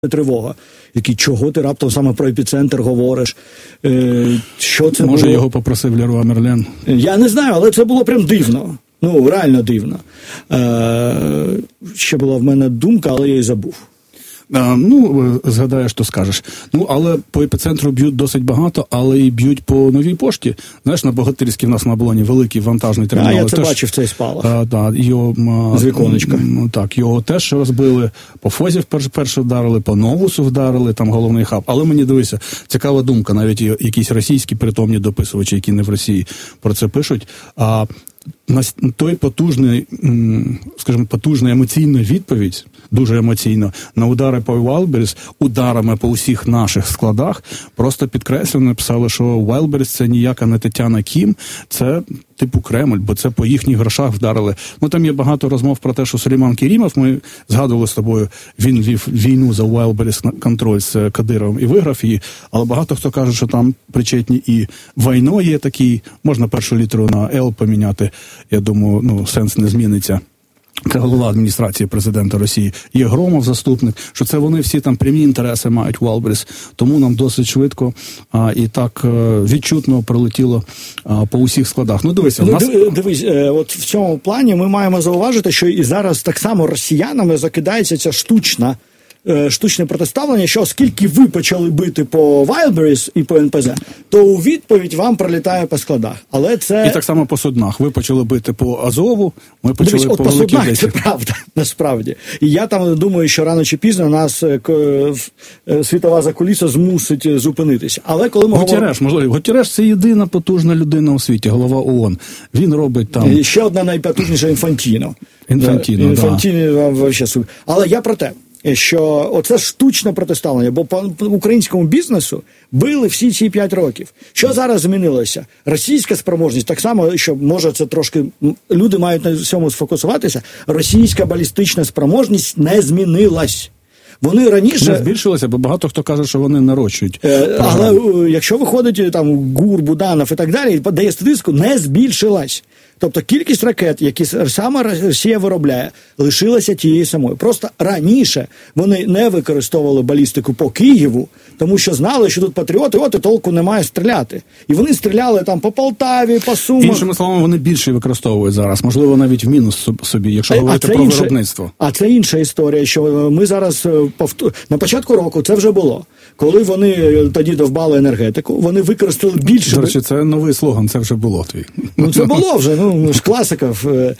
тривога. Який, чого ти раптом саме про епіцентр говориш? Що це Може, було? його попросив Леруа Мерлен? Я не знаю, але це було прям дивно. Ну, реально дивно. Ще була в мене думка, але я її забув. Згадаєш, то скажеш. Але по епіцентру б'ють досить багато, але і б'ють по Новій пошті. Знаєш, на Богатирській в нас на Оболоні великий вантажний термінал. Я це бачив, цей спалах. З віконечка. Так, його теж розбили. По Фозі вперше вдарили, по Новусу вдарили, там головний хаб. Але мені, дивися, цікава думка, навіть якісь російські притомні дописувачі, які не в Росії, про це пишуть. Той потужна емоційна відповідь, дуже емоційно, на удари по Wildberries, ударами по усіх наших складах, просто підкреслено написали, що Wildberries це ніяка не Тетяна Кім, це типу Кремль, бо це по їхніх грошах вдарили. Там є багато розмов про те, що Сулейман Керімов, ми згадували з тобою, він вів війну за Wildberries контроль з Кадировим і виграв її, але багато хто каже, що там причетні і Вайно є такий, можна першу літеру на Л поміняти, я думаю, сенс не зміниться. Це голова адміністрації президента Росії. Є Громов, заступник, що це вони всі там прямі інтереси мають Wildberries. Тому нам досить швидко і так відчутно прилетіло по усіх складах. Дивись, от в цьому плані ми маємо зауважити, що і зараз так само росіянами закидається ця штучне протиставлення, що оскільки ви почали бити по Wildberries і по НПЗ, то у відповідь вам прилітає по складах. Але це... І так само по суднах. Ви почали бити по Азову, ми почали по Великій суднах, Одесі. це правда, насправді. І я там думаю, що рано чи пізно нас світова закуліса змусить зупинитися. Але коли ми Гутєреш – це єдина потужна людина у світі, голова ООН. Він робить там... І ще одна найпотужніша Інфантіно. Інфантіно. Але я про те, що оце штучне протиставлення, бо по українському бізнесу били всі ці 5 років. Що зараз змінилося? Російська спроможність, так само, що може це трошки, люди мають на цьому сфокусуватися, російська балістична спроможність не змінилась. Вони раніше... Не збільшилося, бо багато хто каже, що вони нарощують. Але якщо виходить там ГУР, Буданов і так далі, дає статистику, не збільшилась. Тобто кількість ракет, які саме Росія виробляє, лишилася тією самою. Просто раніше вони не використовували балістику по Києву, тому що знали, що тут патріоти, толку немає стріляти. І вони стріляли там по Полтаві, по Сумах. Іншими словами, вони більше використовують зараз. Можливо, навіть в мінус собі, якщо говорити про виробництво. А це інша історія, що ми зараз, на початку року це вже було. Коли вони тоді довбали енергетику, вони використали більше... До речі, це новий слоган, це вже було твій. Це було вже, ж класика.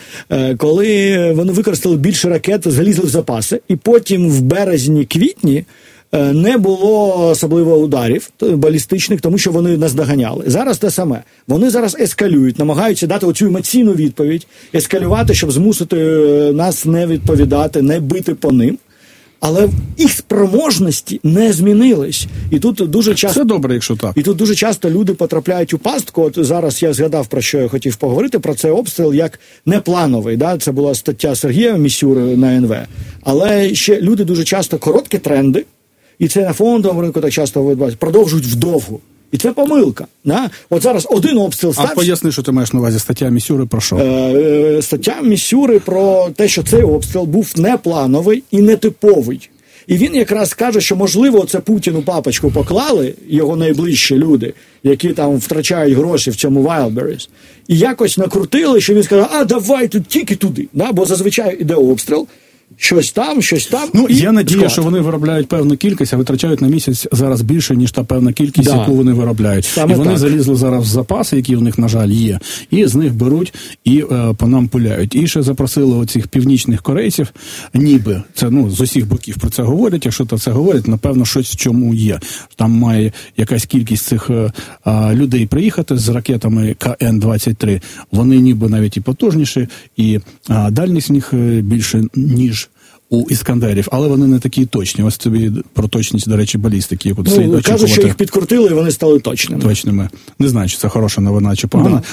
Коли вони використали більше ракет, залізли в запаси, і потім в березні-квітні не було особливо ударів балістичних, тому що вони наздоганяли. Зараз те саме. Вони зараз ескалюють, намагаються дати оцю емоційну відповідь, ескалювати, щоб змусити нас не відповідати, не бити по ним. Але їх спроможності не змінились. І тут дуже часто... Це добре, якщо так. І тут дуже часто люди потрапляють у пастку. От зараз я згадав, про що я хотів поговорити, про цей обстріл як неплановий. Да? Це була стаття Сергія Місюри на НВ. Але ще люди дуже часто короткі тренди, і це на фондовому ринку так часто відбувається, продовжують вдовгу. І це помилка. Да? От зараз один обстріл стався. А поясни, що ти маєш на увазі. Стаття Місюри про що? Стаття Місюри про те, що цей обстріл був неплановий і нетиповий. І він якраз каже, що, можливо, це Путіну папочку поклали, його найближчі люди, які там втрачають гроші в цьому Wildberries, і якось накрутили, що він сказав, давай тут тільки туди. Да? Бо зазвичай іде обстріл, щось там. Я надію, що вони виробляють певну кількість, а витрачають на місяць зараз більше, ніж та певна кількість, яку вони виробляють. Саме і вони залізли зараз в запаси, які в них, на жаль, є, і з них беруть і по нам пуляють. І ще запросили оцих північних корейців, ніби, це з усіх боків про це говорять, якщо то це говорять, напевно, щось в чому є. Там має якась кількість цих людей приїхати з ракетами КН-23. Вони ніби навіть і потужніші, і дальність в них більше, ніж у Іскандерів, але вони не такі точні. Ось тобі про точність, до речі, балістики, яку слід очікувати. Кажуть, що їх підкрутили, і вони стали точними. Не знаю, чи це хороша новина, чи погана,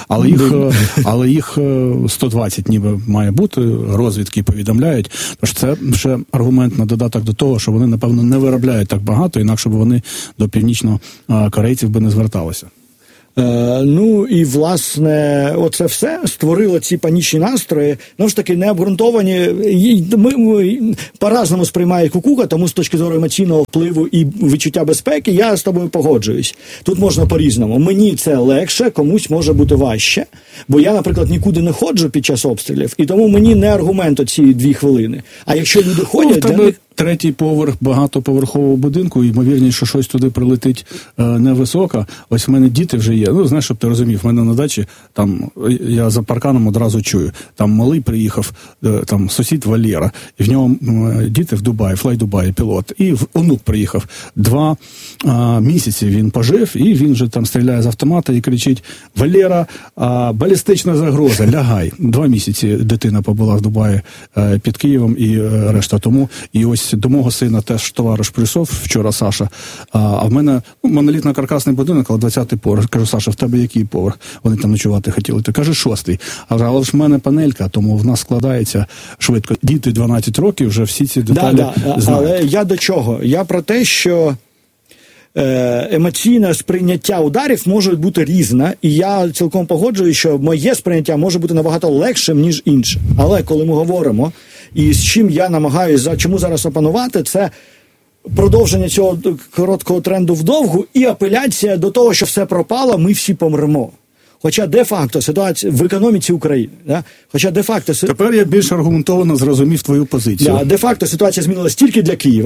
але їх 120 ніби має бути, розвідки повідомляють. Тож це ще аргумент на додаток до того, що вони, напевно, не виробляють так багато, інакше б вони до північно-корейців би не зверталися. Ну і, власне, оце все створило ці панічні настрої, ну ж таки, необґрунтовані. Ми по-разному сприймає кукуха, тому з точки зору емоційного впливу і відчуття безпеки я з тобою погоджуюсь. Тут можна по-різному. Мені це легше, комусь може бути важче, бо я, наприклад, нікуди не ходжу під час обстрілів, і тому мені не аргумент оці 2 хвилини. А якщо люди ходять, для них... Третій поверх багатоповерхового будинку, ймовірність, що щось туди прилетить невисока. Ось в мене діти вже є. Ну, знаєш, щоб ти розумів, в мене на дачі, там, я за парканом одразу чую, там малий приїхав, там, сусід Валєра, і в нього діти в Дубаї, Флай-Дубаї, пілот, і онук приїхав. 2 місяці він пожив, і він вже там стріляє з автомата і кричить: Валєра, балістична загроза, лягай. 2 місяці дитина побула в Дубаї під Києвом і решта. Тому, і ось до мого сина теж товариш прийшов вчора, Саша, а в мене монолітно-каркасний будинок, але 20-й поверх. Кажу: Саша, в тебе який поверх? Вони там ночувати хотіли. Ти каже: 6-й. Але ж в мене панелька, тому в нас складається швидко. Діти 12 років, вже всі ці деталі знають. Але я до чого? Я про те, що емоційне сприйняття ударів може бути різне, і я цілком погоджуюсь, що моє сприйняття може бути набагато легшим, ніж інше. Але коли ми говоримо, і з чим я намагаюся, чому зараз опанувати, це продовження цього короткого тренду вдовгу і апеляція до того, що все пропало, ми всі помремо. Хоча де-факто ситуація в економіці України, да? Хоча де-факто... Тепер я більш аргументовано зрозумів твою позицію. Да, де-факто ситуація змінилась тільки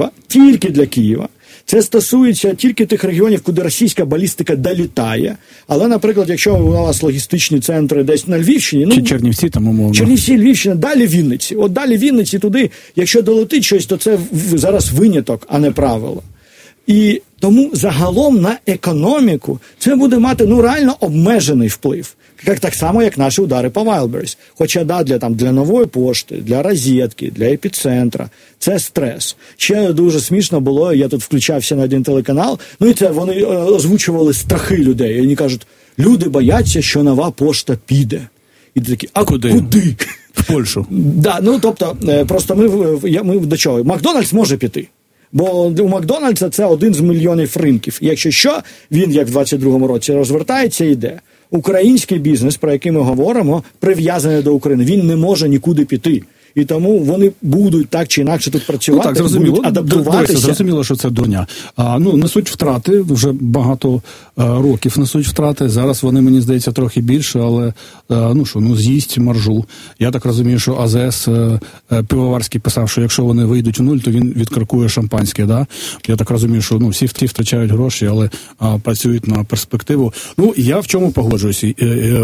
для Києва. Це стосується тільки тих регіонів, куди російська балістика долітає. Але, наприклад, якщо у вас логістичні центри десь на Львівщині... Чи Чернівці, там умовно. Чернівці, Львівщина, далі Вінниці. От далі Вінниці туди, якщо долетить щось, то це зараз виняток, а не правило. І тому загалом на економіку це буде мати реально обмежений вплив. Так само, як наші удари по Wildberries. Хоча для нової пошти, для розетки, для епіцентра це стрес. Ще дуже смішно було, я тут включався на один телеканал, і це вони озвучували страхи людей. І вони кажуть: люди бояться, що нова пошта піде. І такі: а куди? В Польщу. Да, тобто, просто ми до чого? Макдональдс може піти. Бо у Макдональдса це 1 з мільйонів ринків. І якщо що, він, як в 22-му році, розвертається і йде. Український бізнес, про який ми говоримо, прив'язаний до України. Він не може нікуди піти. І тому вони будуть так чи інакше тут працювати, будуть адаптуватися. Зрозуміло, що це дурня. Несуть втрати, вже багато років несуть втрати. Зараз вони, мені здається, трохи більше, але з'їсть маржу. Я так розумію, що АЗС Пивоварський писав, що якщо вони вийдуть у нуль, то він відкаркує шампанське. Да? Я так розумію, що всі втрачають гроші, але працюють на перспективу. Я в чому погоджуюся?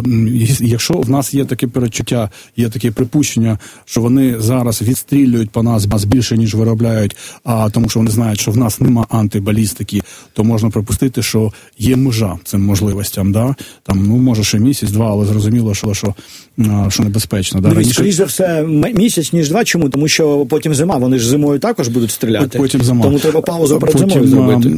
Якщо в нас є таке передчуття, є таке припущення, що вони зараз відстрілюють по нас більше, ніж виробляють, тому що вони знають, що в нас нема антибалістики, то можна припустити, що є межа цим можливостям. Да? Там, може ще місяць-два, але зрозуміло, що небезпечно. Да? Скоріше за все, місяць, ніж 2. Чому? Тому що потім зима, вони ж зимою також будуть стріляти. Потім зима. Тому треба паузу перед зимою зробити.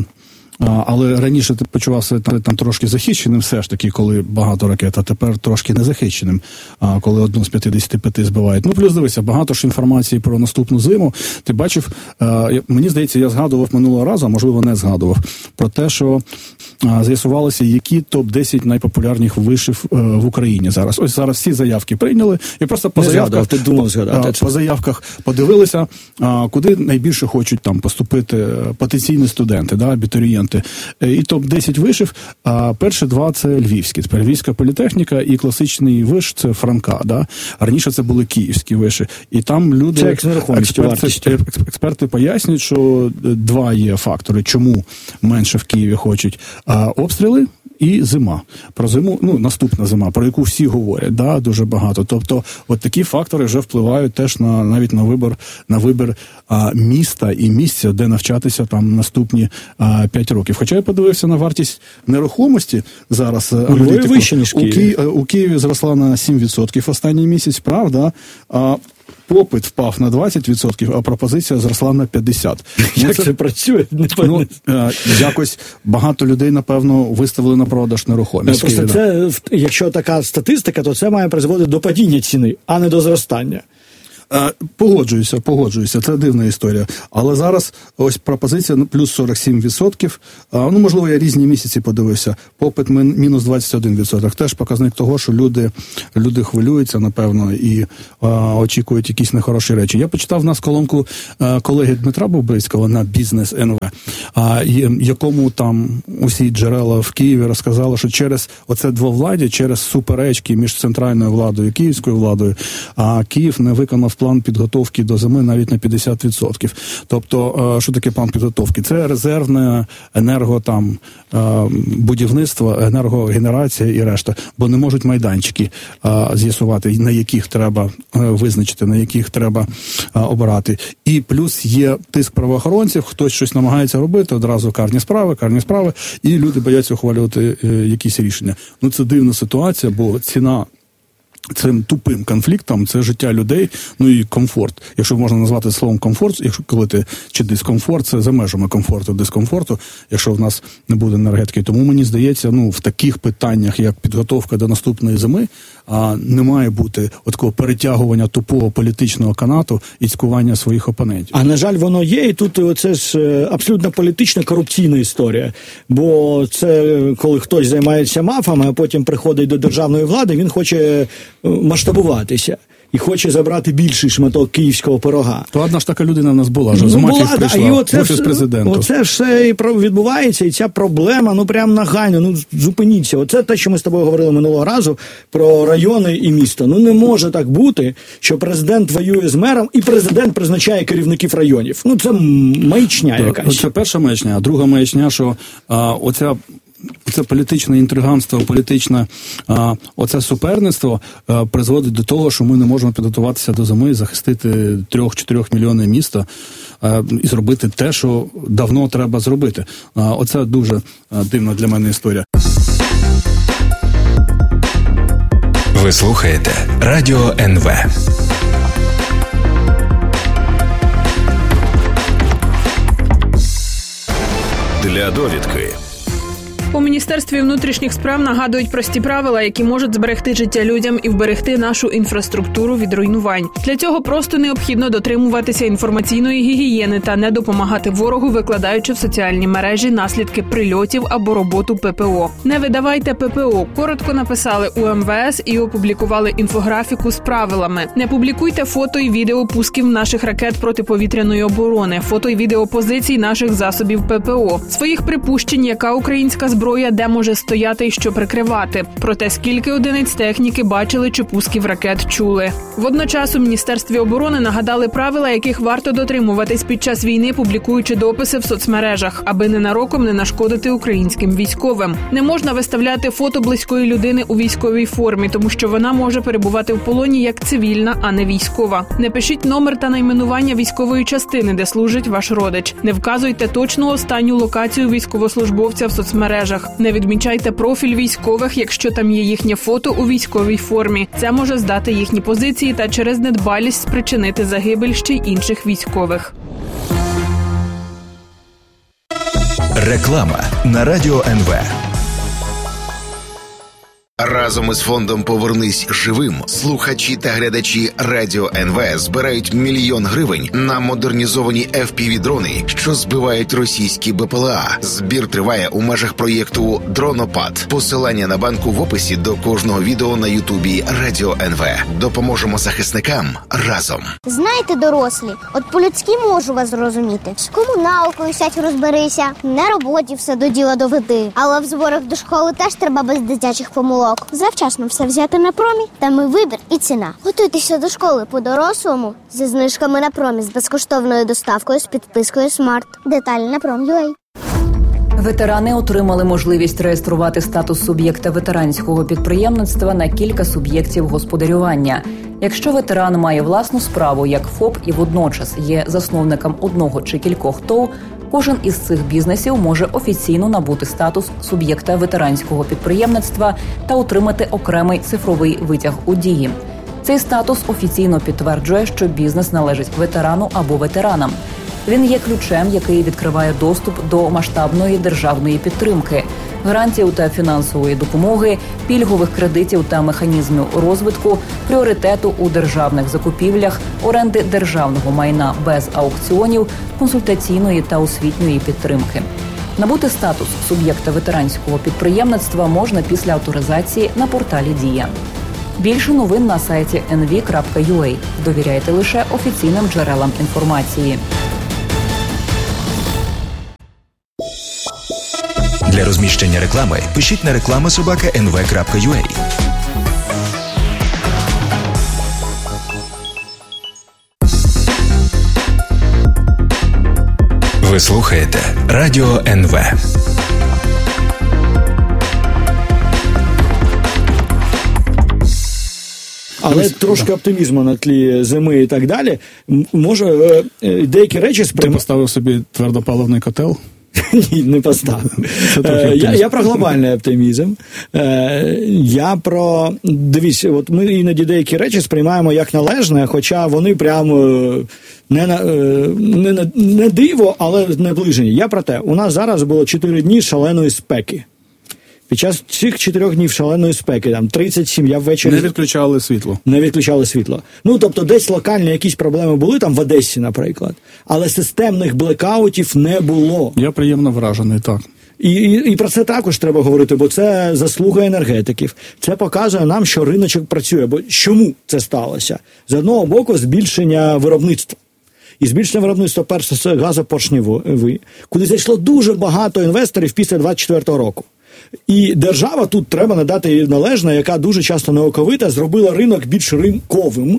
Але раніше ти почувався там трошки захищеним все ж таки, коли багато ракет, а тепер трошки незахищеним, коли 1 з 55 збивають. Плюс дивися, багато ж інформації про наступну зиму. Ти бачив, мені здається, я згадував минулого разу, а можливо не згадував, про те, що з'ясувалося, які топ-10 найпопулярніших вишів в Україні зараз. Ось зараз всі заявки прийняли, і просто по заявках подивилися, куди найбільше хочуть там поступити потенційні студенти, абітурієнти. І топ-10 вишів, перші 2 – це львівські. Тепер Львівська політехніка і класичний виш – це Франка. Да? Раніше це були київські виші. І там люди, експерти пояснюють, що 2 є фактори, чому менше в Києві хочуть обстріли і зима. Про зиму, наступна зима, про яку всі говорять, дуже багато. Тобто, от такі фактори вже впливають теж навіть на вибір міста і місця, де навчатися там наступні 5 років. Хоча я подивився на вартість нерухомості зараз. Вище, ніж у Києві зросла на 7% останній місяць, правда? Попит впав на 20%, а пропозиція зросла на 50%. Як це працює? Якось багато людей, напевно, виставили на продаж нерухомість. Просто це, якщо така статистика, то це має призводити до падіння ціни, а не до зростання. Погоджуюся, це дивна історія. Але зараз ось пропозиція плюс 47%, можливо, я різні місяці подивився, попит мінус 21%. Теж показник того, що люди хвилюються, напевно, і очікують якісь нехороші речі. Я почитав в нас колонку колеги Дмитра Бобрицького на Бізнес НВ, якому там усі джерела в Києві розказали, що через оце двовладдя, через суперечки між центральною владою і київською владою, Київ не виконав план підготовки до зими навіть на 50%. Тобто, що таке план підготовки? Це резервне будівництво, енергогенерація і решта, бо не можуть майданчики з'ясувати, на яких треба визначити, на яких треба обирати. І плюс є тиск правоохоронців, хтось щось намагається робити, одразу карні справи, і люди бояться ухвалювати якісь рішення. Це дивна ситуація, бо ціна цим тупим конфліктом це життя людей, і комфорт. Якщо можна назвати словом комфорт, чи дискомфорт, це за межами комфорту, дискомфорту, якщо в нас не буде енергетики. Тому мені здається, в таких питаннях, як підготовка до наступної зими, не має бути такого перетягування тупого політичного канату і цькування своїх опонентів. А на жаль, воно є, і тут це ж абсолютно політична, корупційна історія. Бо це коли хтось займається мафами, а потім приходить до державної влади, він хоче масштабуватися і хоче забрати більший шматок київського пирога. То одна ж така людина в нас була, що з мафії прийшла в офіс президенту. Оце все і відбувається, і ця проблема, прям нагально, зупиніться. Оце те, що ми з тобою говорили минулого разу про райони і місто. Не може так бути, що президент воює з мером, і президент призначає керівників районів. Це маячня якась. Це перша маячня, а друга маячня, що це політичне інтриганство, оце суперництво призводить до того, що ми не можемо підготуватися до зими, захистити 3-4 мільйони міста і зробити те, що давно треба зробити. Оце дуже дивна для мене історія. Ви слухаєте Радіо НВ. Для довідки. У Міністерстві внутрішніх справ нагадують прості правила, які можуть зберегти життя людям і вберегти нашу інфраструктуру від руйнувань. Для цього просто необхідно дотримуватися інформаційної гігієни та не допомагати ворогу, викладаючи в соціальні мережі наслідки прильотів або роботу ППО. Не видавайте ППО. Коротко написали у МВС і опублікували інфографіку з правилами. Не публікуйте фото і відео пусків наших ракет протиповітряної оборони, фото і відео позицій наших засобів ППО, своїх припущень, яка українська зброя де може стояти і що прикривати. Про те, скільки одиниць техніки бачили чи пусків ракет чули. Водночас у Міністерстві оборони нагадали правила, яких варто дотримуватись під час війни, публікуючи дописи в соцмережах, аби ненароком не нашкодити українським військовим. Не можна виставляти фото близької людини у військовій формі, тому що вона може перебувати в полоні як цивільна, а не військова. Не пишіть номер та найменування військової частини, де служить ваш родич. Не вказуйте точну останню локацію військовослужбовця в соцмережах. Не відмічайте профіль військових, якщо там є їхнє фото у військовій формі. Це може здати їхні позиції та через недбалість спричинити загибель ще й інших військових. Реклама на Радіо НВ. Разом із фондом «Повернись живим» слухачі та глядачі Радіо НВ збирають 1 мільйон гривень на модернізовані FPV-дрони, що збивають російські БПЛА. Збір триває у межах проєкту «Дронопад». Посилання на банку в описі до кожного відео на Ютубі Радіо НВ. Допоможемо захисникам разом. Знаєте, дорослі, от по-людськи можу вас зрозуміти. З комуналкою сядь розберися, на роботі все до діла доведи. Але в зборах до школи теж треба без дитячих помилок. Завчасно все взяти на промі, там і вибір, і ціна. Готуйтеся до школи по-дорослому зі знижками на промі, з безкоштовною доставкою, з підпискою «Смарт». Деталі на Prom.ua. Ветерани отримали можливість реєструвати статус суб'єкта ветеранського підприємництва на кілька суб'єктів господарювання. Якщо ветеран має власну справу як ФОП і водночас є засновником одного чи кількох ТОВ, кожен із цих бізнесів може офіційно набути статус суб'єкта ветеранського підприємництва та отримати окремий цифровий витяг у дії. Цей статус офіційно підтверджує, що бізнес належить ветерану або ветеранам. Він є ключем, який відкриває доступ до масштабної державної підтримки, гарантів та фінансової допомоги, пільгових кредитів та механізмів розвитку, пріоритету у державних закупівлях, оренди державного майна без аукціонів, консультаційної та освітньої підтримки. Набути статус суб'єкта ветеранського підприємництва можна після авторизації на порталі «Дія». Більше новин на сайті nv.ua. Довіряйте лише офіційним джерелам інформації. Для розміщення реклами пишіть на reklama@nv.ua. Ви слухаєте Радіо НВ. Але трошки оптимізму на тлі зими і так далі. Може, деякі речі... Ти поставив собі твердопаливний котел? Ні, не поставив. Я про глобальний оптимізм. Я про... Дивіться, от ми іноді деякі речі сприймаємо як належне, хоча вони прямо не диво, але наближені. Я про те, у нас зараз було 4 дні шаленої спеки. Під час цих 4 днів шаленої спеки, там 37, я ввечері... Не відключали світло. Не відключали світло. Ну, тобто, десь локальні якісь проблеми були, там в Одесі, наприклад. Але системних блекаутів не було. Я приємно вражений, так. І про це також треба говорити, бо це заслуга енергетиків. Це показує нам, що риночок працює. Бо чому це сталося? З одного боку, збільшення виробництва. І збільшення виробництва перше це газопоршневі, куди зайшло дуже багато інвесторів після 24-го року. І держава тут треба надати їй належне, яка дуже часто неоковита, зробила ринок більш ринковим.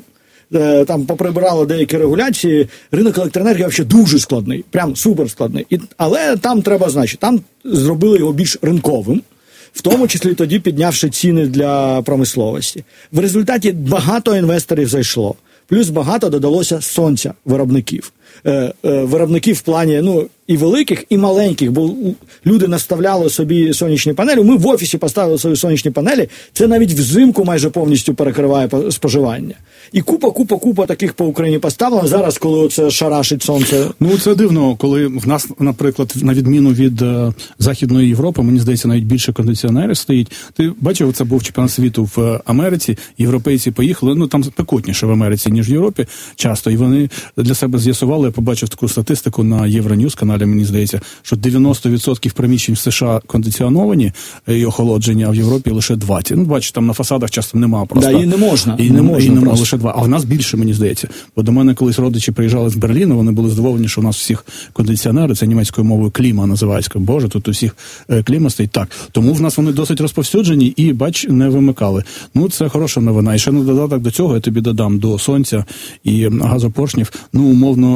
Там поприбирала деякі регуляції. Ринок електроенергії взагалі дуже складний, прям супер складний. Але там треба, значить, там зробили його більш ринковим, в тому числі тоді піднявши ціни для промисловості. В результаті багато інвесторів зайшло. Плюс багато додалося сонця виробників. Виробників в плані, і великих, і маленьких, бо люди наставляли собі сонячні панелі. Ми в офісі поставили свої сонячні панелі, це навіть взимку майже повністю перекриває споживання. І купа таких по Україні поставлено. Зараз, коли оце шарашить сонце... Це дивно, коли в нас, наприклад, на відміну від Західної Європи, мені здається, навіть більше кондиціонерів стоїть. Ти бачив, це був чемпіонат світу в Америці, європейці поїхали, там спекотніше в Америці, ніж в Європі часто, і вони для себе з'ясували, я побачив таку статистику на Євроньюз каналі, мені здається, що 90% приміщень в США кондиціоновані і охолоджені, а в Європі лише 20%. Бачиш, там на фасадах часто немає просто. І не можна. І не можна лише 2. А в нас більше, мені здається. Бо до мене колись родичі приїжджали з Берліну, вони були здивовані, що у нас всіх кондиціонери, це німецькою мовою кліма називається. Боже, тут у всіх кліма стоїть. Так, тому в нас вони досить розповсюджені і, не вимикали. Це хороша новина. І ще на додаток до цього я тобі додам до сонця і газопоршнів. Умовно,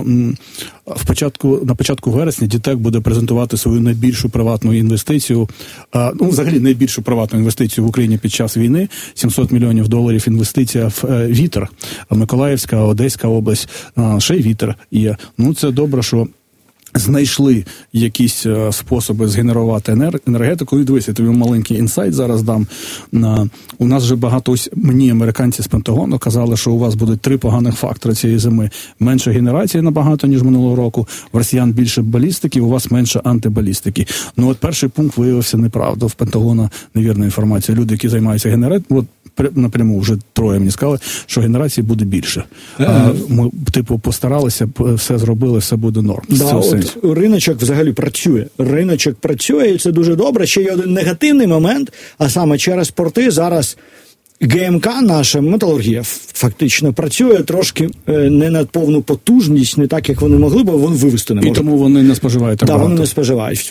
на початку вересня ДІТЕК буде презентувати свою найбільшу приватну інвестицію, взагалі найбільшу приватну інвестицію в Україні під час війни, $700 мільйонів інвестиція в вітер. Миколаївська, Одеська область, ще й вітер є. Це добре, що знайшли якісь способи згенерувати енергетику. І дивися, тобі маленький інсайт зараз дам. У нас вже багато, мені американці з Пентагону казали, що у вас будуть 3 поганих фактори цієї зими. Менше генерації набагато, ніж минулого року. В росіян більше балістики, у вас менше антибалістики. Перший пункт виявився неправда. В Пентагона невірна інформація. Люди, які займаються генерацією, напряму вже 3 мені сказали, що генерації буде більше. Ми, постаралися, все зробили, все буде норм. Риночок взагалі працює. Риночок працює, і це дуже добре. Ще є один негативний момент, а саме через порти зараз ГМК наша, металургія, фактично працює трошки не на повну потужність, не так, як вони могли, бо вони вивести не можуть. І тому вони не споживають так багато. Так, вони не споживають.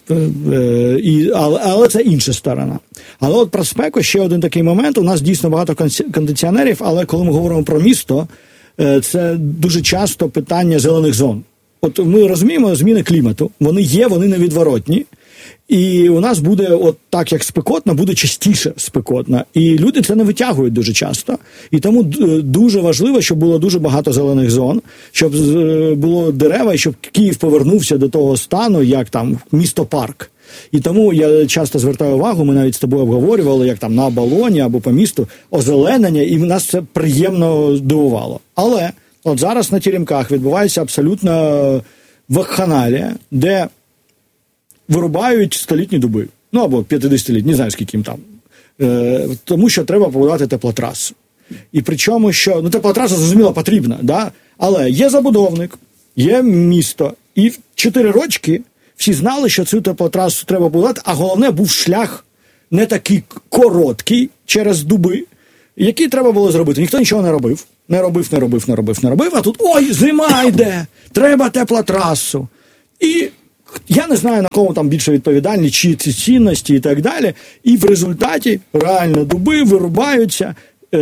Але це інша сторона. Але от про спеку ще один такий момент. У нас дійсно багато кондиціонерів, але коли ми говоримо про місто, це дуже часто питання зелених зон. От ми розуміємо зміни клімату. Вони є, вони невідворотні. І у нас буде, от так як спекотно, буде частіше спекотно. І люди це не витягують дуже часто. І тому дуже важливо, щоб було дуже багато зелених зон, щоб було дерева, і щоб Київ повернувся до того стану, як там місто-парк. І тому я часто звертаю увагу, ми навіть з тобою обговорювали, як там на Оболоні або по місту, озеленення, і нас це приємно здивувало. Але от зараз на Теремках відбувається абсолютно вакханалія, де вирубають 100-літні дуби. Ну, або 50-літні, не знаю, скільки їм там. Тому що треба побудувати теплотрасу. І причому, що, теплотраса, зрозуміло, потрібна, да? Але є забудовник, є місто, і в 4 рочки всі знали, що цю теплотрасу треба будувати, а головне, був шлях не такий короткий через дуби, який треба було зробити. Ніхто нічого не робив. Не робив, а тут, ой, зима йде, треба теплотрасу. І я не знаю, на кому там більше відповідальні, чи ці цінності і так далі. І в результаті реально дуби вирубаються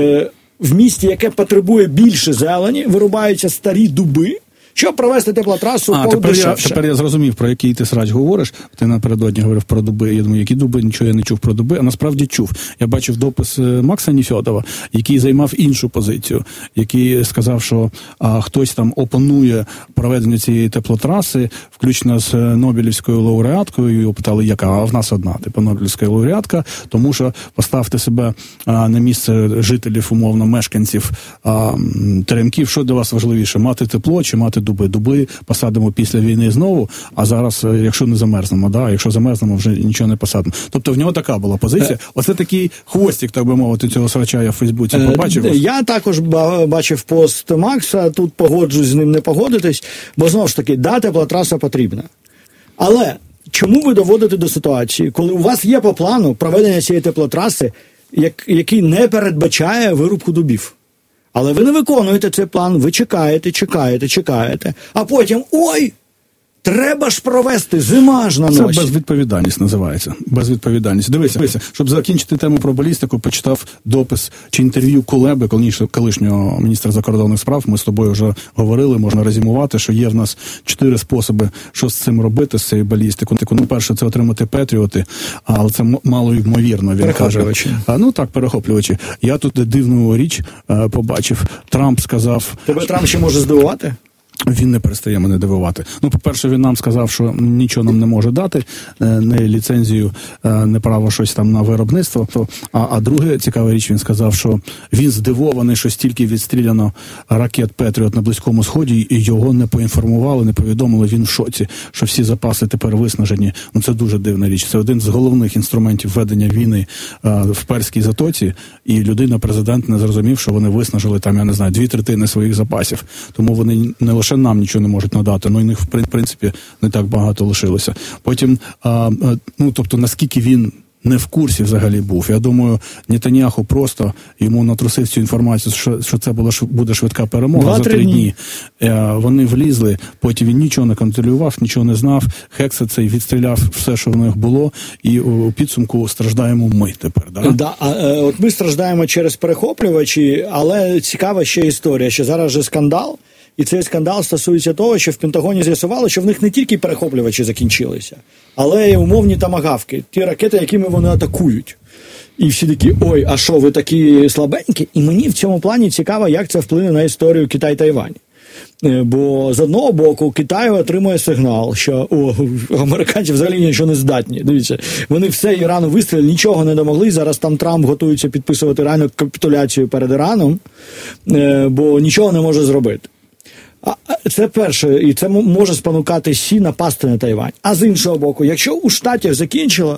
в місті, яке потребує більше зелені, вирубаються старі дуби, щоб провести теплотрасу подешевше. Тепер я зрозумів, про який ти срач говориш. Ти напередодні говорив про дуби. Я думаю, які дуби? Нічого я не чув про дуби. А насправді чув. Я бачив допис Макса Нефьодова, який займав іншу позицію. Який сказав, що хтось там опонує проведенню цієї теплотраси, включно з Нобелівською лауреаткою. Його питали, яка? А в нас одна, Нобелівська лауреатка. Тому що поставте себе на місце жителів, умовно, мешканців Теремків. Що для вас важливіше? Мати тепло чи мати дуби? Дуби посадимо після війни знову, а зараз, якщо не замерзнемо, да, якщо замерзнемо, вже нічого не посадимо. Тобто в нього така була позиція. Оце такий хвостик, так би мовити, цього срача я в Фейсбуці побачив. Я також бачив пост Макса, тут погоджусь з ним не погодитись, бо знову ж таки, да, теплотраса потрібна. Але чому ви доводите до ситуації, коли у вас є по плану проведення цієї теплотраси, який не передбачає вирубку дубів? Але ви не виконуєте цей план, ви чекаєте, а потім, ой, треба ж провести, зима ж на носі. Це безвідповідальність називається. Безвідповідальність. Дивися, щоб закінчити тему про балістику, почитав допис чи інтерв'ю Кулеби, колишнього міністра закордонних справ. Ми з тобою вже говорили, можна резюмувати, що є в нас 4 способи, що з цим робити, з цією балістикою. Перше, це отримати Петріоти, але це мало ймовірно, він каже. Перехоплювачі. Я тут дивну річ побачив. Трамп сказав... Тебе Трамп ще може здивувати? Він не перестає мене дивувати. По-перше, він нам сказав, що нічого нам не може дати, не ліцензію, не право щось там на виробництво. А друге, цікава річ, він сказав, що він здивований, що стільки відстріляно ракет Петріот на Близькому Сході, і його не поінформували, не повідомили, він в шоці, що всі запаси тепер виснажені. Це дуже дивна річ. Це один з головних інструментів ведення війни в Перській затоці, і президент не зрозумів, що вони виснажили там, 2/3 своїх запасів. Тому вони не лише нам нічого не можуть надати, і них, в принципі, не так багато лишилося. Потім, наскільки він не в курсі взагалі був. Я думаю, Нетаньяху просто йому натрусив цю інформацію, що це буде швидка перемога за 3 дні. Вони влізли, потім він нічого не контролював, нічого не знав, Хекса цей відстріляв все, що в них було, і у підсумку страждаємо ми тепер. От ми страждаємо через перехоплювачі, але цікава ще історія, що зараз же скандал, і цей скандал стосується того, що в Пентагоні з'ясували, що в них не тільки перехоплювачі закінчилися, але й умовні томагавки, ті ракети, якими вони атакують. І всі такі, ой, а що, ви такі слабенькі? І мені в цьому плані цікаво, як це вплине на історію Китай-Тайвань. Бо з одного боку Китай отримує сигнал, що американці взагалі нічого не здатні. Дивіться, вони все Ірану вистрілили, нічого не домогли. Зараз там Трамп готується підписувати реальну капітуляцію перед Іраном, бо нічого не може зробити. Це перше, і це може спонукати Сі напасти на Тайвань. А з іншого боку, якщо у Штатів закінчило,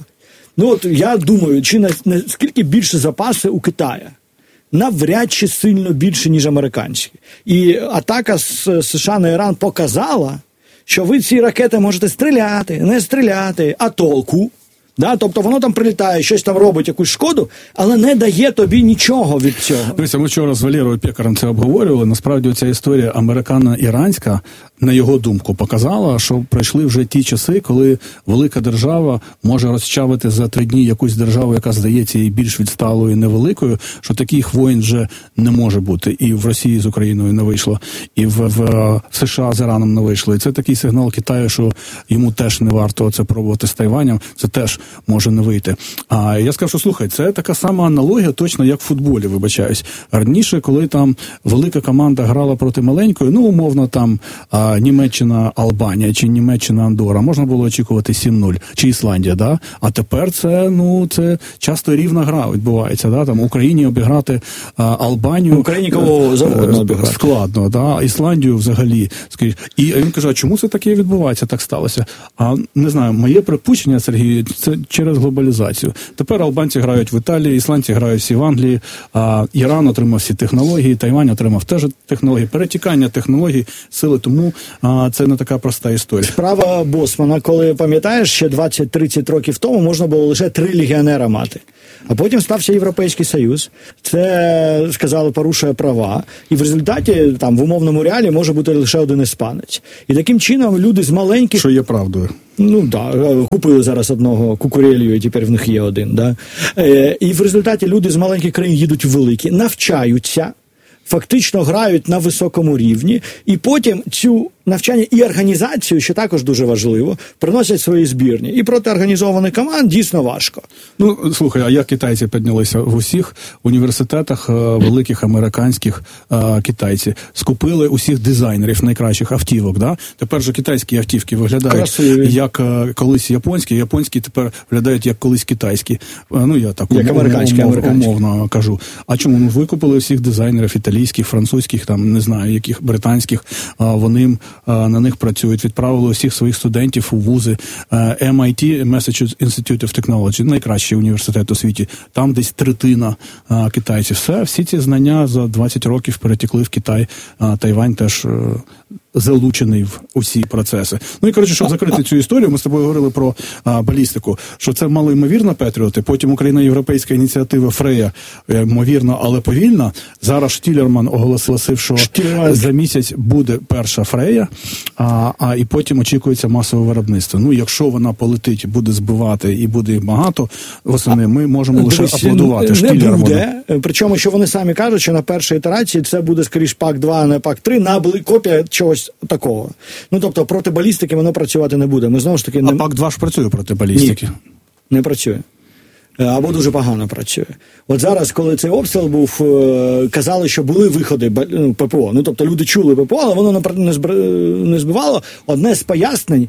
я думаю, чи наскільки більше запаси у Китая? Навряд чи сильно більше, ніж американські. І атака з США на Іран показала, що ви ці ракети можете стріляти, не стріляти, а толку. Тобто воно там прилітає, щось там робить, якусь шкоду, але не дає тобі нічого від цього. Дивіться, ми вчора з Валерою Пекарем це обговорювали. Насправді ця історія американо-іранська, на його думку, показала, що пройшли вже ті часи, коли велика держава може розчавити за 3 дні якусь державу, яка здається їй більш відсталою і невеликою, що таких воєн вже не може бути. І в Росії з Україною не вийшло, і в США з Іраном не вийшло. І це такий сигнал Китаю, що йому теж не варто це пробувати з Тайванем. Це теж може не вийти. А я скажу, що слухай, це така сама аналогія, точно як в футболі, вибачаюсь. Раніше, коли там велика команда грала проти маленької, ну, умовно, там Німеччина-Албанія чи Німеччина-Андора, можна було очікувати 7-0, чи Ісландія, да? А тепер це, ну, це часто рівна гра відбувається, да? Там Україні обіграти Албанію. Україні кого завгодно обіграти. Складно, да? Ісландію взагалі. І він каже, а чому це таке відбувається, так сталося? А не знаю, моє припущення, Сергій, це через глобалізацію. Тепер албанці грають в Італії, ісландці грають всі в Англії, Іран отримав всі технології, Тайвань отримав теж технології, перетікання технологій, сили, тому це не така проста історія. Справа Босмана, коли, пам'ятаєш, ще 20-30 років тому можна було лише 3 легіонера мати. А потім стався Європейський Союз. Це, сказали, порушує права. І в результаті, там, в умовному реалі може бути лише один іспанець. І таким чином люди з маленьких... Що є правдою. Ну, так, купили зараз одного Кукурелью, і тепер в них є один, да? І в результаті люди з маленьких країн їдуть в великі, навчаються, фактично грають на високому рівні, і потім цю навчання і організацію, що також дуже важливо, приносять свої збірні. І проти організованих команд дійсно важко. Ну, слухай, а як китайці піднялися в усіх університетах великих американських китайці? Скупили усіх дизайнерів найкращих автівок, да? Тепер же китайські автівки виглядають красиві, як колись японські тепер виглядають як колись китайські. Ну, я так як умовно кажу. А чому? Ну, викупили всіх дизайнерів італійських, французьких, там, не знаю, яких британських, вони на них працюють, відправили усіх своїх студентів у вузи. MIT, Massachusetts Institute of Technology, найкращий університет у світі, там десь третина китайців. Всі ці знання за 20 років перетекли в Китай, Тайвань теж залучений в усі процеси. Ну і, коротше, щоб закрити цю історію, ми з тобою говорили про балістику, що це малоймовірно Петріоти, потім україно-європейська ініціатива Фрея, ймовірно, але повільна. Зараз Штілерман оголосив, що за місяць буде перша Фрея, і потім очікується масове виробництво. Ну, якщо вона полетить, буде збивати і буде їх багато, восени ми можемо лише аплодувати Штілерману. Не буде, причому, що вони самі кажуть, що на першій ітерації це буде, скоріш, ПАК-2, а не ПАК-3, копія чогось такого. Ну, тобто, проти балістики воно працювати не буде. Ми знову ж таки... А ПАК-2 ж працює проти балістики? Ні, не працює. Або дуже погано працює. От зараз, коли цей обстріл був, казали, що були виходи ППО. Ну, тобто, люди чули ППО, але воно не збивало. Одне з пояснень,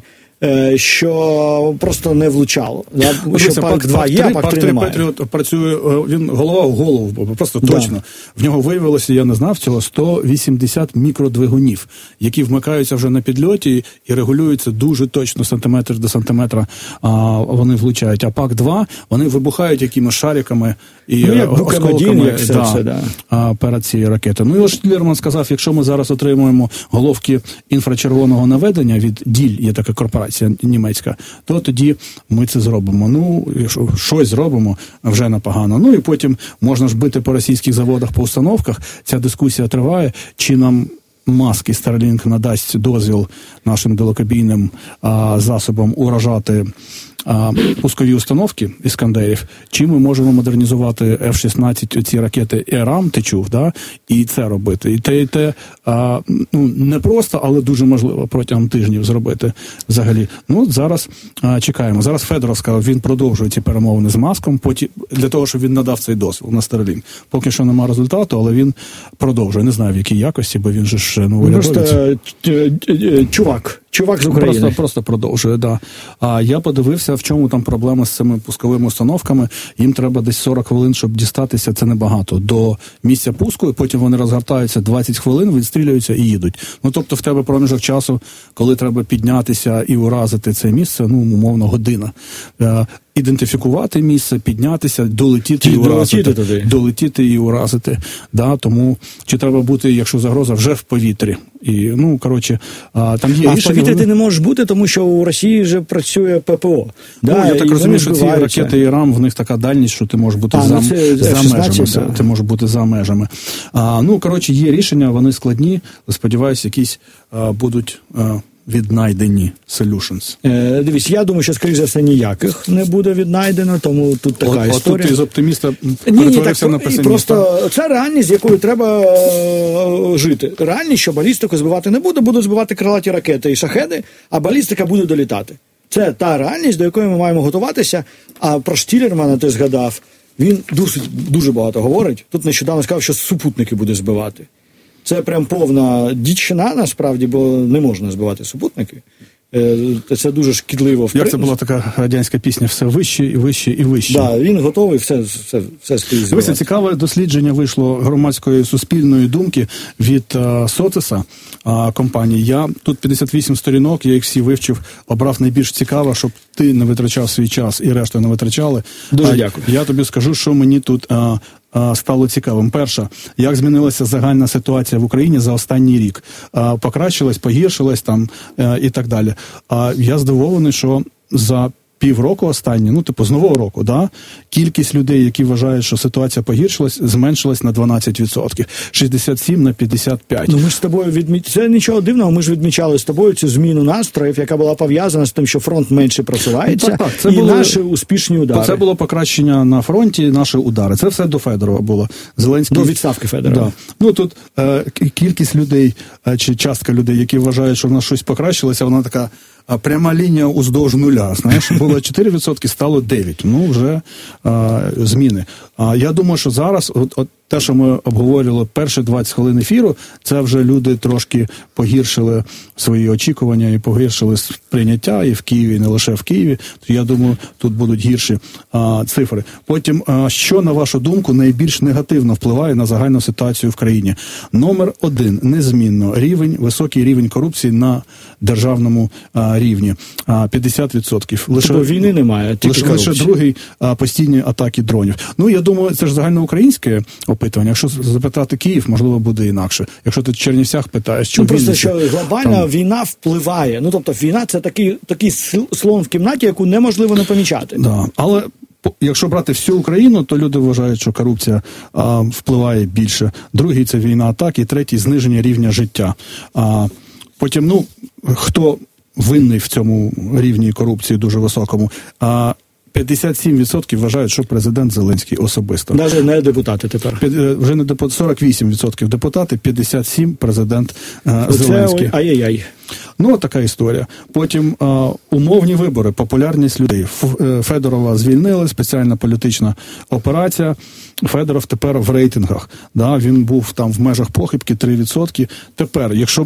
що просто не влучало. Що ПАК-2 є, а ПАК-3 немає. Петріот працює, він голова в голову, просто точно. В нього виявилося, я не знав цього, 180 мікродвигунів, які вмикаються вже на підльоті і регулюються дуже точно, сантиметр до сантиметра, вони влучають. А ПАК-2, вони вибухають якимись шариками і осколками перед цією ракетою. Ну і Штілерман сказав, якщо ми зараз отримуємо головки інфрачервоного наведення від Діль, є така корпорація німецька, то тоді ми це зробимо. Ну, щось зробимо, вже непогано. Ну і потім можна ж бити по російських заводах, по установках. Ця дискусія триває. Чи нам Маск і Starlink надасть дозвіл нашим далекобійним засобам уражати пускові установки Іскандерів, чи ми можемо модернізувати F-16, ці ракети ЕРАМ, ти чув, да? І це робити. І те не просто, але дуже можливо протягом тижнів зробити взагалі. Ну, зараз чекаємо. Зараз Федоров сказав, він продовжує ці перемовини з Маском, для того, щоб він надав цей дозвіл на Starlink. Поки що нема результату, але він продовжує. Не знаю, в якій якості, бо він же ж урядовець. Чувак з України. Просто продовжує, да. А я подивився, в чому там проблема з цими пусковими установками. Їм треба десь 40 хвилин, щоб дістатися, це небагато, до місця пуску, і потім вони розгортаються 20 хвилин, відстрілюються і їдуть. Ну, тобто в тебе проміжок часу, коли треба піднятися і уразити це місце, ну, умовно, година. Ідентифікувати місце, піднятися, долетіти і уразити. Да, тому чи треба бути, якщо загроза, вже в повітрі. І, ну, коротше, там є рішення. А в повітрі ти не можеш бути, тому що у Росії вже працює ППО. Ну, я так розумію, що ці ракети ІРАМ, в них така дальність, що ти можеш бути за межами. Ти можеш бути за межами. Ну, коротше, є рішення, вони складні. Сподіваюсь, якісь будуть віднайдені solutions. Дивись, я думаю, що, скоріше за все, ніяких не буде віднайдено, тому тут така історія. Тут із оптиміста перетворився на песиміста. Просто це реальність, з якою треба жити. Реальність, що балістику збивати не буде, будуть збивати крилаті ракети і шахеди, а балістика буде долітати. Це та реальність, до якої ми маємо готуватися. А про Штілермана ти згадав, він дуже багато говорить. Тут нещодавно сказав, що супутники буде збивати. Це прям повна дичина, насправді, бо не можна збивати супутники. Це дуже шкідливо. Як це була така радянська пісня «Все вище і вище і вище». Да, він готовий все стоїть збивати. Цікаве дослідження вийшло громадської суспільної думки від Соцеса компанії. Я тут 58 сторінок, я їх всі вивчив, обрав найбільш цікаво, щоб ти не витрачав свій час і решту не витрачали. Дуже дякую. Я тобі скажу, що мені тут стало цікавим. Перше, як змінилася загальна ситуація в Україні за останній рік. Покращилась, погіршилась там і так далі. Я здивований, що за півроку останні, з нового року, да, кількість людей, які вважають, що ситуація погіршилась, зменшилась на 12%. 67 на 55. Ми ж з тобою це нічого дивного, ми ж відмічали з тобою цю зміну настроїв, яка була пов'язана з тим, що фронт менше просувається, це і були наші успішні удари. Це було покращення на фронті, наші удари. Це все до Федорова було. Зеленський... До відставки Федорова. Да. Тут кількість людей, чи частка людей, які вважають, що в нас щось покращилося, вона така пряма лінія уздовж нуля. Знаєш, було 4%, стало 9%. Вже зміни. Я думаю, що зараз, от те, що ми обговорювали перші 20 хвилин ефіру, це вже люди трошки погіршили свої очікування і погіршили сприйняття і в Києві, і не лише в Києві. То я думаю, тут будуть гірші цифри. Потім, що, на вашу думку, найбільш негативно впливає на загальну ситуацію в країні? Номер 1, незмінно, високий рівень корупції на державному рівні. 50%. Лише війни немає, тільки лише другий постійні атаки дронів. Я думаю, це ж загальноукраїнське опитування. Якщо запитати Київ, можливо, буде інакше. Якщо ти в Чернівцях питаєш, чи просто що глобальна війна впливає. Тобто війна – це такий слон в кімнаті, яку неможливо не помічати. Да. Але якщо брати всю Україну, то люди вважають, що корупція впливає більше. Другий – це війна атак, і третій – зниження рівня життя. Потім, хто винний в цьому рівні корупції дуже високому? 57% вважають, що президент Зеленський особисто. Навіть не депутати тепер. Вже не депутати, 48% депутати, 57% президент Зеленський. Ай-яй-яй. Така історія. Потім умовні вибори, популярність людей. Федорова звільнили, спеціальна політична операція. Федоров тепер в рейтингах. Да, він був там в межах похибки 3%. Тепер, якщо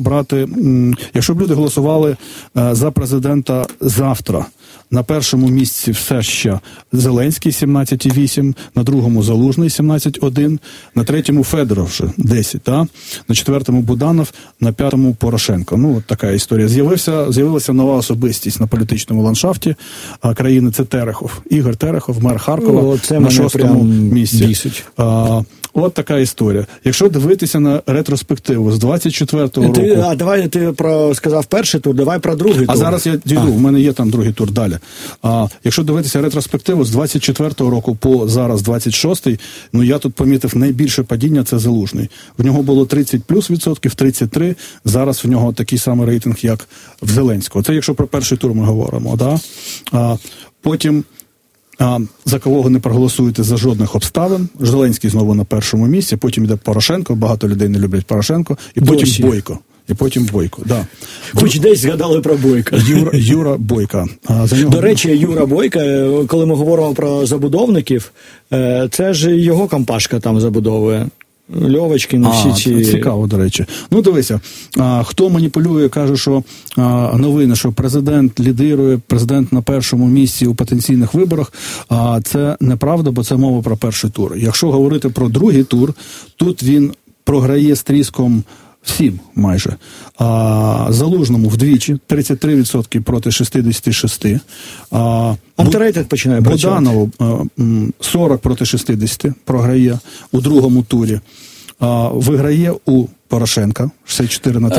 б люди голосували за президента завтра, на першому місці все ще Зеленський 17,8, на другому Залужний 17,1, на третьому Федоров вже 10, да? На четвертому Буданов, на п'ятому Порошенко. От така історія. З'явилася нова особистість на політичному ландшафті країни, це Терехов. Ігор Терехов, мер Харкова, на 6-му місці. От така історія. Якщо дивитися на ретроспективу з 24-го року... Давай ти сказав перший тур, давай про другий тур. А зараз я дійду, в мене є там другий тур далі. Якщо дивитися ретроспективу з 24-го року по зараз 26-й, я тут помітив найбільше падіння – це Залужний. В нього було 30+%, 33, зараз в нього такий самий рейтинг, як в Зеленського. Це якщо про перший тур ми говоримо, да? Потім... за кого не проголосуєте за жодних обставин. Зеленський знову на першому місці, потім йде Порошенко, багато людей не люблять Порошенко, і потім Бойко. Да. Хоч десь згадали про Бойка. Юра Бойко. До речі, Юра Бойко, коли ми говоримо про забудовників, це ж його компашка там забудовує. Льовочкін, всі ці... Цікаво, до речі. Дивися, хто маніпулює, каже, що новини, що президент лідирує, президент на першому місці у потенційних виборах, це неправда, бо це мова про перший тур. Якщо говорити про другий тур, тут він програє з тріском всім майже. Залужному вдвічі, 33% проти 66%. Антирейтинг починає працювати. Буданову 40 проти 60 програє у другому турі. Виграє у Порошенка 64 на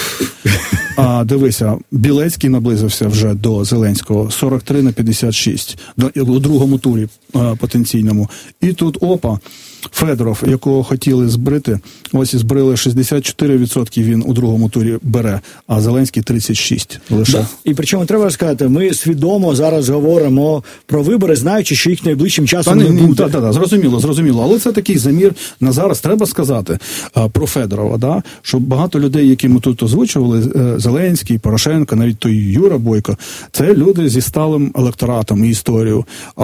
35. Дивися, Білецький наблизився вже до Зеленського 43 на 56 у другому турі потенційному. І тут Федоров, якого хотіли збрити, ось і збрили 64% він у другому турі бере, а Зеленський 36% лише. Да. І причому треба сказати, ми свідомо зараз говоримо про вибори, знаючи, що їх найближчим часом не буде. Так, зрозуміло. Але це такий замір на зараз. Треба сказати про Федорова, да, що багато людей, які ми тут озвучували, Зеленський, Порошенко, навіть той Юра Бойко, це люди зі сталим електоратом і історією.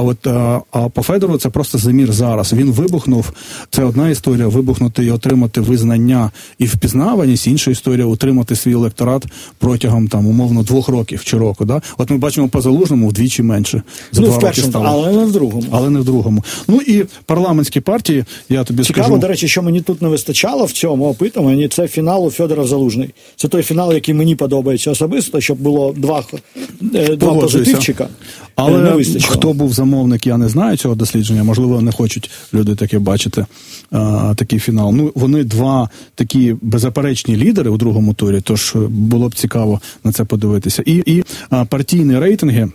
А по Федору це просто замір зараз. Він вибухнув, це одна історія, вибухнути і отримати визнання і впізнаваність, інша історія, утримати свій електорат протягом, там, умовно, 2 років чи року. Да? От ми бачимо по Залужному вдвічі менше. За 2 роки стало. Але не в другому. Ну і парламентські партії, я тобі скажу... Цікаво, до речі, що мені тут не вистачало в цьому опитуванні, це фіналу Федоров-Залужний. Це той фінал, який мені подобається особисто, щоб було два позитивчика. Але хто був замовник, я не знаю цього дослідження. Можливо, не хочуть люди таке бачити, такий фінал. Ну, вони 2 такі беззаперечні лідери у другому турі, тож було б цікаво на це подивитися. І партійні рейтинги.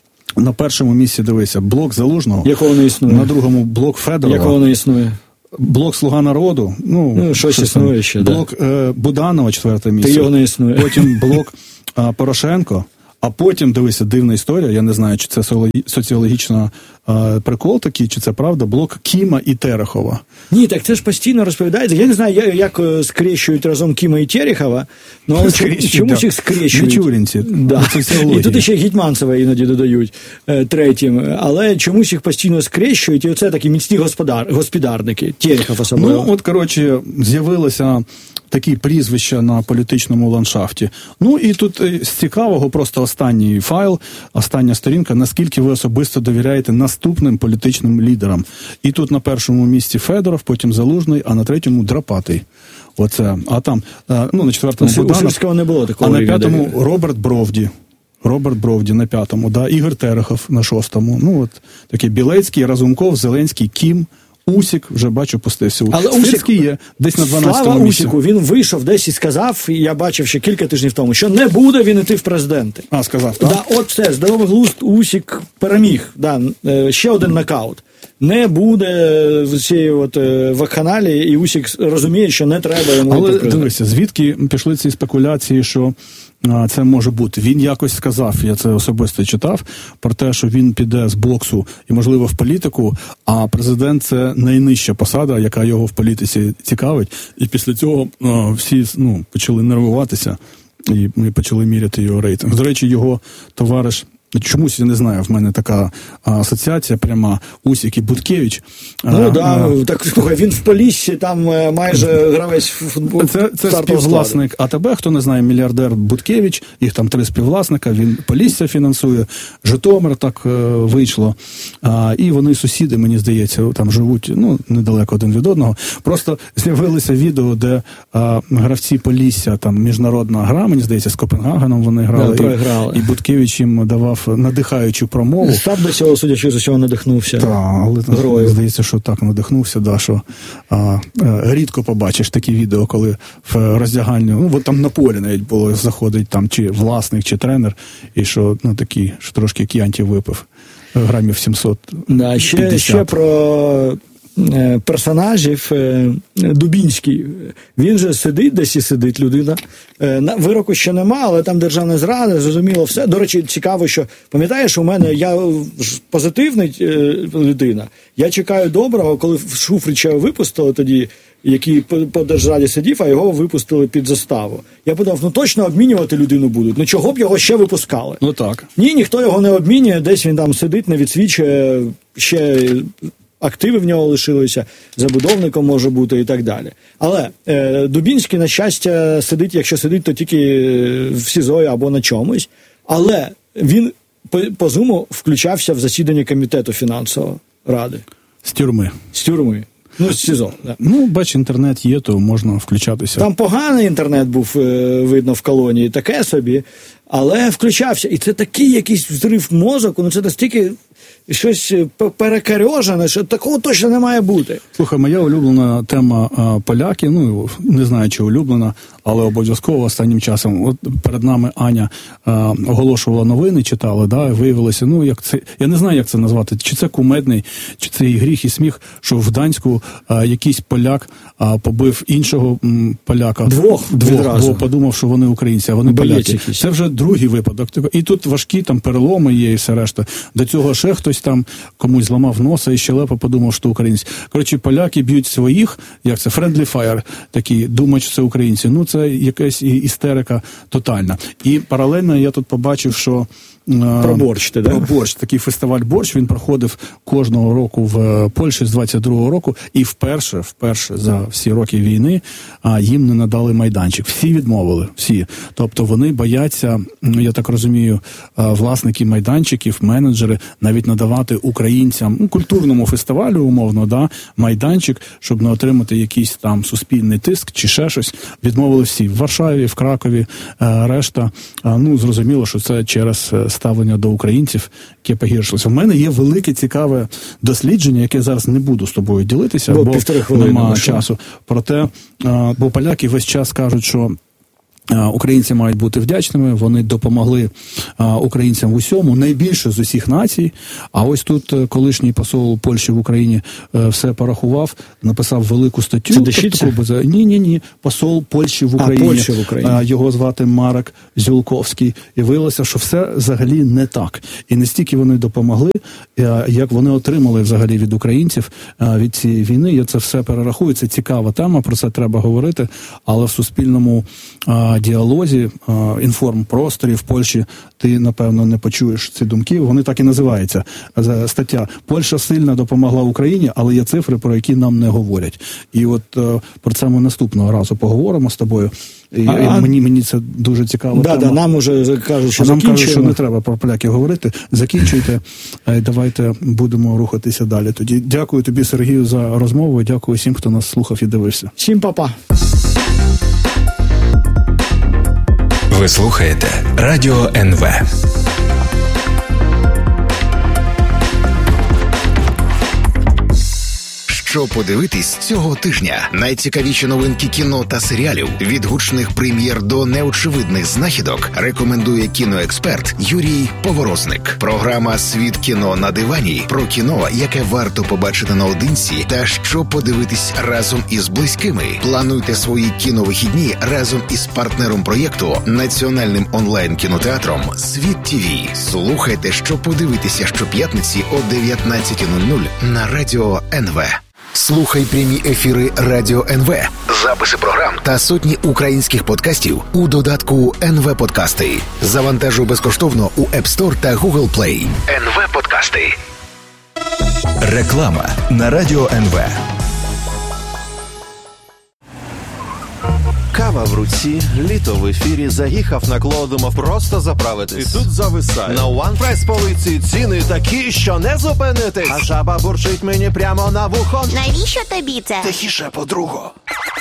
На першому місці, дивися, блок Залужного. Якого не існує. На другому блок Федорова. Якого не існує. Блок «Слуга народу». Щось існує ще. Блок Буданова, 4-те місце. Ти його не існує. Потім блок Порошенко. А потім, дивися, дивна історія, я не знаю, чи це соціологічна прикол такий, чи це правда, блок Кіма і Терехова. Ні, так це ж постійно розповідається. Я не знаю, як скрещують разом Кіма і Терехова, але чомусь їх скрещують. Мічурінці. Да. І тут ще Гетьманцева іноді додають третім. Але чомусь їх постійно скрещують, і оце такі міцні господарники. Терехов особливо. Ну, от, коротше, з'явилося такі прізвища на політичному ландшафті. Ну, і тут з цікавого просто останній файл, остання сторінка, наскільки ви особисто довіряєте наступним політичним лідерам. І тут на першому місці Федоров, потім Залужний, а на третьому Драпатий. Оце. А там, на 4-му Буданов, не було такого. А на 5-му Роберт Бровді. Роберт Бровді на 5-му, да, Ігор Терехов на 6-му. Ну, от такі Білецький, Разумков, Зеленський, Кім, Усік, вже бачу, пустився. Але Усік є десь на 12-му місці. Слава Усіку, він вийшов десь і сказав, і я бачив ще кілька тижнів тому, що не буде він іти в президенти. Сказав, так? Да, от все, здоровий глузд, Усік переміг. Да, ще один нокаут. Не буде в цій вакханалії, і Усік розуміє, що не треба йому. Але дивися, звідки пішли ці спекуляції, що це може бути. Він якось сказав, я це особисто читав, про те, що він піде з боксу і, можливо, в політику, а президент – це найнижча посада, яка його в політиці цікавить. І після цього всі почали нервуватися і почали міряти його рейтинг. До речі, його товариш, чомусь, я не знаю, в мене така асоціація пряма, Усік і Буткевич. Так, слухай, він в Поліссі, там майже гравець футболу. Це співвласник АТБ, хто не знає, мільярдер Буткевич, їх там 3 співвласника, він Полісся фінансує, Житомир так вийшло, і вони сусіди, мені здається, там живуть, недалеко один від одного. Просто з'явилися відео, де гравці Полісся, там міжнародна гра, мені здається, з Копенгагеном вони грали, і Буткевич їм давав надихаючу промову. Сам до цього, судячи з усього, надихнувся. Так, але здається, що так надихнувся, що рідко побачиш такі відео, коли в роздягальню, там на полі навіть було, заходить там чи власник, чи тренер, і що, такий, що трошки к'янтів випив, грамів 750. Ще про персонажів. Дубінський, він же сидить, десь і сидить людина. Вироку ще нема, але там державна зрада, зрозуміло все. До речі, цікаво, що, пам'ятаєш, у мене, я позитивний людина, я чекаю доброго, коли Шуфрича випустили тоді, який по держраді сидів, а його випустили під заставу. Я подумав, точно обмінювати людину будуть. Чого б його ще випускали? Так. Ні, ніхто його не обмінює, десь він там сидить, не відсвічує, ще активи в нього лишилися, забудовником може бути і так далі. Але Дубінський, на щастя, сидить, якщо сидить, то тільки в СІЗО або на чомусь. Але він по Зуму включався в засідання комітету фінансової ради. З тюрми. З тюрми. З СІЗО. Да. Бач, інтернет є, то можна включатися. Там поганий інтернет був, видно, в колонії, таке собі, але включався. І це такий якийсь взрив мозку, це настільки щось перекарьожене, що такого точно не має бути. Слухай, моя улюблена тема поляки, не знаю, чи улюблена, але обов'язково останнім часом. От перед нами Аня оголошувала новини, читала, виявилося, як це, я не знаю, як це назвати, чи це кумедний, чи це і гріх, і сміх, що в Гданську якийсь поляк побив іншого поляка. Двох подумав, що вони українці, а вони поляки. Це вже другий випадок. І тут важкі там переломи є і все решта. До цього ще хтось там комусь зламав носа і щелепа подумав, що українці. Коротше, поляки б'ють своїх, як це, friendly fire, такі, думають, що це українці. це якась істерика тотальна. І паралельно я тут побачив, що про борщ, про борщ, такий фестиваль борщ, він проходив кожного року в Польщі з 22-го року, і вперше за всі роки війни їм не надали майданчик. Всі відмовили, всі. Тобто вони бояться, я так розумію, власники майданчиків, менеджери, навіть надавати українцям, культурному фестивалю, умовно, майданчик, щоб не отримати якийсь там суспільний тиск чи ще щось. Відмовили всі. В Варшаві, в Кракові, решта. Зрозуміло, що це через ставлення до українців, яке погіршилося. В мене є велике цікаве дослідження, яке зараз не буду з тобою ділитися, бо немає часу. Проте, бо поляки весь час кажуть, що українці мають бути вдячними, вони допомогли українцям в усьому, найбільше з усіх націй. А ось тут колишній посол Польщі в Україні все порахував, написав велику статтю. Це Дещиця? Ні. Посол Польщі в Україні. Його звати Марек Зюлковський. І виявилося, що все взагалі не так. І не стільки вони допомогли, як вони отримали взагалі від українців від цієї війни. Я це все перерахую. Це цікава тема, про це треба говорити. Але в суспільному діалозі, інформпросторі в Польщі ти, напевно, не почуєш ці думки. Вони так і називаються. Стаття «Польща сильно допомогла Україні, але є цифри, про які нам не говорять». І от про це ми наступного разу поговоримо з тобою. Мені це дуже цікаво. Нам уже кажуть, що нам кажуть, що не треба про поляків говорити. Закінчуйте. Давайте будемо рухатися далі. Тоді дякую тобі, Сергію, за розмову. Дякую всім, хто нас слухав і дивився. Всім па-па. Ви слухаєте Радіо НВ. Що подивитись цього тижня? Найцікавіші новинки кіно та серіалів від гучних прем'єр до неочевидних знахідок рекомендує кіноексперт Юрій Поворозник. Програма «Світ кіно на дивані» про кіно, яке варто побачити наодинці та що подивитись разом із близькими. Плануйте свої кіновихідні разом із партнером проєкту, національним онлайн-кінотеатром «Світ ТВ». Слухайте, що подивитися щоп'ятниці о 19:00 на Радіо НВ. Слухай прямі ефіри Радіо НВ, записи програм та сотні українських подкастів у додатку НВ Подкасти. Завантажуй безкоштовно у App Store та Google Play. НВ Подкасти. Реклама на Радіо НВ. Кава в руці, літо в ефірі, заїхав на Кло, думав просто заправитись. І тут зависає. На One Price полиці ціни такі, що не зупинитись. А жаба бурчить мені прямо на вухо. Навіщо тобі це? Тихіше, подруго.